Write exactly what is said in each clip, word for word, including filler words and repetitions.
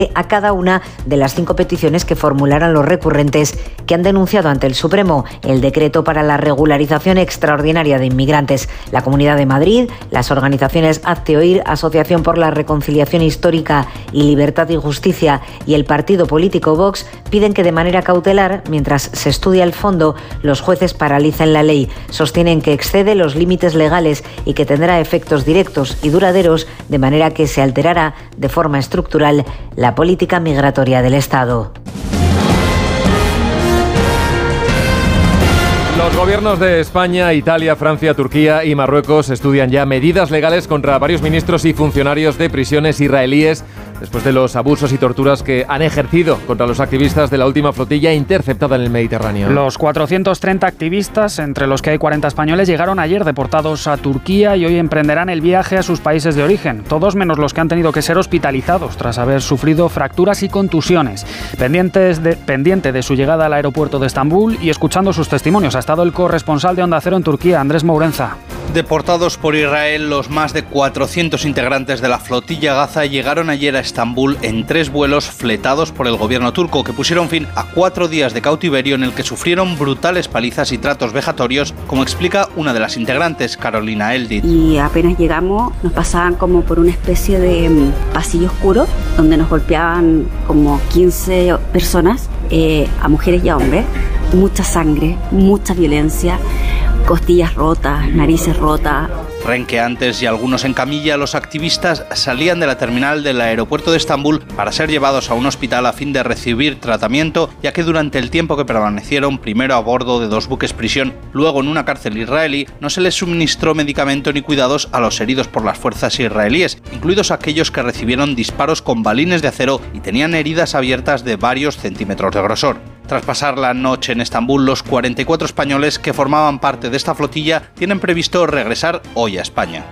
a cada una de las cinco peticiones que formularan los recurrentes que han denunciado ante el Supremo el decreto para la regularización extraordinaria de inmigrantes. La Comunidad de Madrid, las organizaciones Hazte Oír, Asociación por la Reconciliación Histórica y Libertad y Justicia y el partido político Vox piden que de manera cautelar, mientras se estudia el fondo, los jueces paralicen la ley. Sostienen que excede los límites legales y que tendrá efectos directos y duraderos, de manera que se alterará de forma estructural la política migratoria del Estado. Los gobiernos de España, Italia, Francia, Turquía y Marruecos estudian ya medidas legales contra varios ministros y funcionarios de prisiones israelíes después de los abusos y torturas que han ejercido contra los activistas de la última flotilla interceptada en el Mediterráneo. Los cuatrocientos treinta activistas, entre los que hay cuarenta españoles, llegaron ayer deportados a Turquía y hoy emprenderán el viaje a sus países de origen, todos menos los que han tenido que ser hospitalizados tras haber sufrido fracturas y contusiones. Pendientes de, pendiente de su llegada al aeropuerto de Estambul y escuchando sus testimonios ha estado el corresponsal de Onda Cero en Turquía, Andrés Mourenza. Deportados por Israel, los más de cuatrocientos integrantes de la flotilla Gaza llegaron ayer a Estambul en tres vuelos fletados por el gobierno turco que pusieron fin a cuatro días de cautiverio en el que sufrieron brutales palizas y tratos vejatorios, como explica una de las integrantes, Carolina Eldit. Y apenas llegamos nos pasaban como por una especie de pasillo oscuro donde nos golpeaban como quince personas, eh, a mujeres y a hombres. Mucha sangre, mucha violencia, costillas rotas, narices rotas. Renqueantes y algunos en camilla, los activistas salían de la terminal del aeropuerto de Estambul para ser llevados a un hospital a fin de recibir tratamiento, ya que durante el tiempo que permanecieron, primero a bordo de dos buques prisión, luego en una cárcel israelí, no se les suministró medicamento ni cuidados a los heridos por las fuerzas israelíes, incluidos aquellos que recibieron disparos con balines de acero y tenían heridas abiertas de varios centímetros de grosor. Tras pasar la noche en Estambul, los cuarenta y cuatro españoles que formaban parte de esta flotilla tienen previsto regresar hoy a España.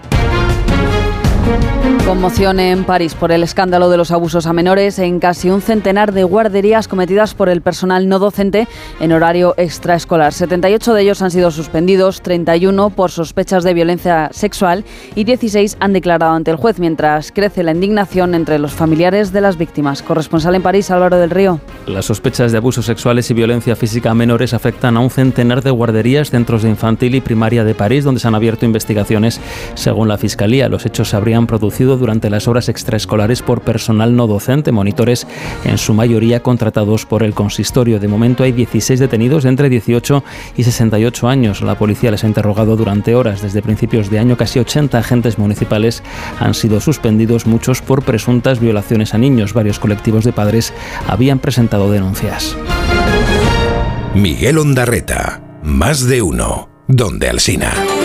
Conmoción en París por el escándalo de los abusos a menores en casi un centenar de guarderías cometidas por el personal no docente en horario extraescolar. setenta y ocho de ellos han sido suspendidos, treinta y uno por sospechas de violencia sexual y dieciséis han declarado ante el juez, mientras crece la indignación entre los familiares de las víctimas. Corresponsal en París, Álvaro del Río. Las sospechas de abusos sexuales y violencia física a menores afectan a un centenar de guarderías, centros de infantil y primaria de París, donde se han abierto investigaciones. Según la Fiscalía, los hechos se habrían producido durante las horas extraescolares por personal no docente, monitores en su mayoría contratados por el consistorio. De momento hay dieciséis detenidos de entre dieciocho y sesenta y ocho años. La policía les ha interrogado durante horas. Desde principios de año, casi ochenta agentes municipales han sido suspendidos, muchos por presuntas violaciones a niños. Varios colectivos de padres habían presentado denuncias. Miguel Ondarreta, más de uno, donde Alsina.